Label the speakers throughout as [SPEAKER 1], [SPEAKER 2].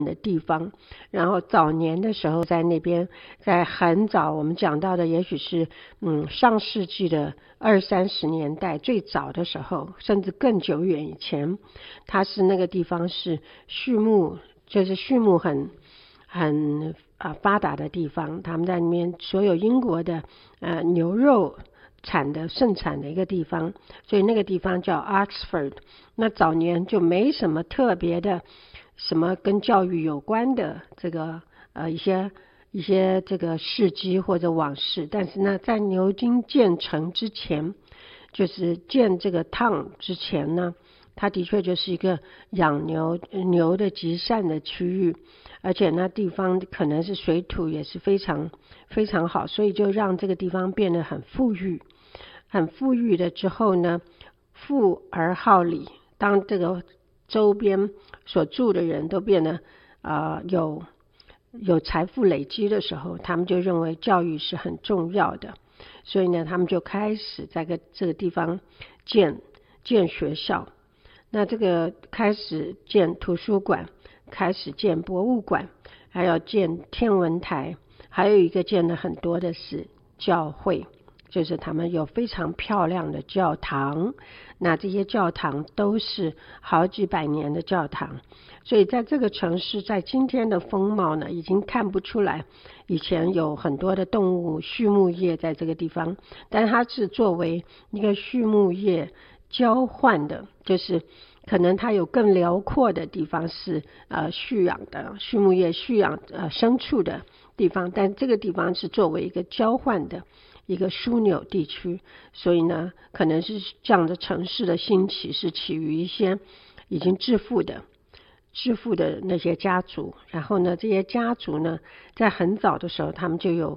[SPEAKER 1] 的地方，然后早年的时候在那边，在很早我们讲到的也许是上世纪的20-30年代最早的时候，甚至更久远以前，它是那个地方是畜牧，就是畜牧很发达的地方，他们在那边所有英国的牛肉盛产的一个地方，所以那个地方叫 Oxford。 那早年就没什么特别的什么跟教育有关的这个一些这个事迹或者往事，但是呢在牛津建成之前，就是建这个 town 之前呢，它的确就是一个养牛的集散的区域，而且那地方可能是水土也是非常非常好，所以就让这个地方变得很富裕。很富裕了之后呢，富而好礼，当这个周边所住的人都变得有财富累积的时候，他们就认为教育是很重要的，所以呢他们就开始在这个地方建学校。那这个开始建图书馆，开始建博物馆，还要建天文台，还有一个建的很多的是教会，就是他们有非常漂亮的教堂，那这些教堂都是好几百年的教堂，所以在这个城市在今天的风貌呢，已经看不出来以前有很多的动物畜牧业在这个地方，但它是作为一个畜牧业交换的，就是可能它有更辽阔的地方是畜养的畜牧业畜养牲畜的地方，但这个地方是作为一个交换的一个枢纽地区，所以呢可能是这样的城市的兴起是起于一些已经致富的那些家族，然后呢这些家族呢在很早的时候他们就有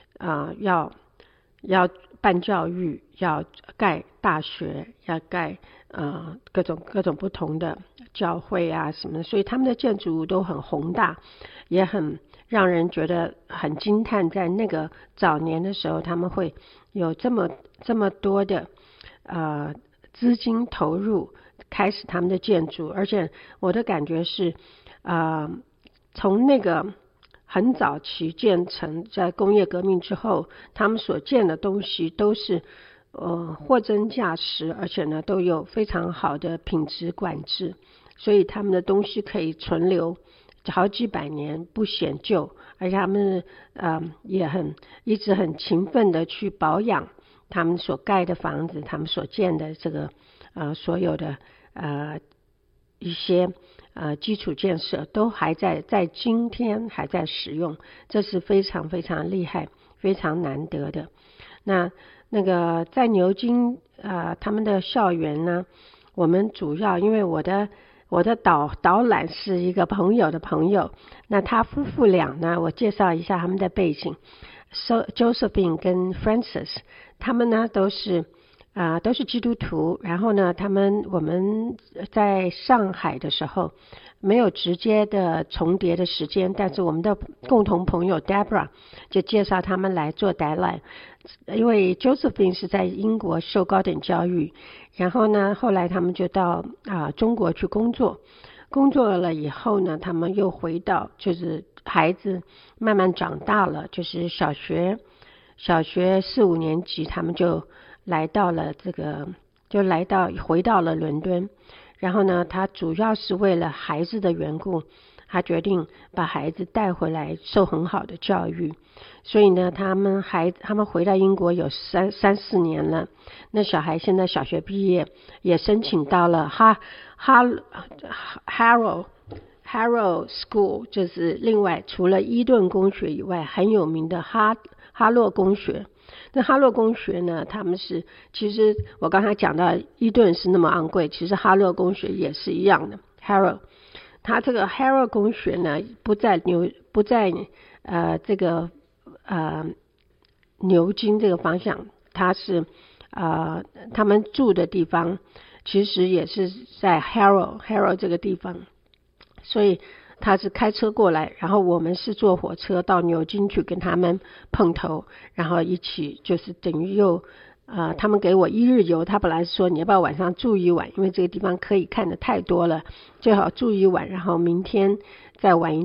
[SPEAKER 1] 要办教育，要盖大学，要盖各种不同的教会啊什么的，所以他们的建筑物都很宏大，也很让人觉得很惊叹，在那个早年的时候他们会有这么多的资金投入开始他们的建筑，而且我的感觉是从那个很早期建成，在工业革命之后他们所建的东西都是货真价实，而且呢都有非常好的品质管制，所以他们的东西可以存留好几百年不显旧，而且他们也一直很勤奋的去保养他们所盖的房子，他们所建的这个所有的一些基础建设都还在今天还在使用，这是非常非常厉害非常难得的。那个在牛津他们的校园呢，我们主要因为我的导览是一个朋友的朋友，那他夫妇俩呢，我介绍一下他们的背景。Josephine 跟 Francis 他们呢都是基督徒，然后呢我们在上海的时候没有直接的重叠的时间，但是我们的共同朋友 Deborah 就介绍他们来做导览，因为 Josephine 是在英国受高等教育，然后呢后来他们就到中国去工作了以后呢，他们又回到，就是孩子慢慢长大了，就是小学4-5年级，他们就回到了伦敦，然后呢他主要是为了孩子的缘故，他决定把孩子带回来受很好的教育，所以呢他们回到英国有3-4年了，那小孩现在小学毕业，也申请到了Harrow School， 就是另外除了伊顿公学以外很有名的哈洛公学。那哈洛公学呢，他们是，其实我刚才讲到伊顿是那么昂贵，其实哈洛公学也是一样的。他这个 Harrow 公学呢不在这个牛津这个方向，他是他们住的地方其实也是在 Harrow 这个地方，所以他是开车过来，然后我们是坐火车到牛津去跟他们碰头，然后一起就是等于他们给我1日游，他本来是说你要不要晚上住一晚，因为这个地方可以看的太多了，最好住一晚，然后明天再晚一